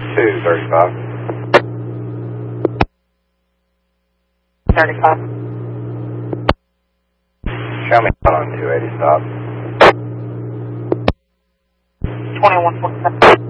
235. 35. Show me on 280 stop. 2147.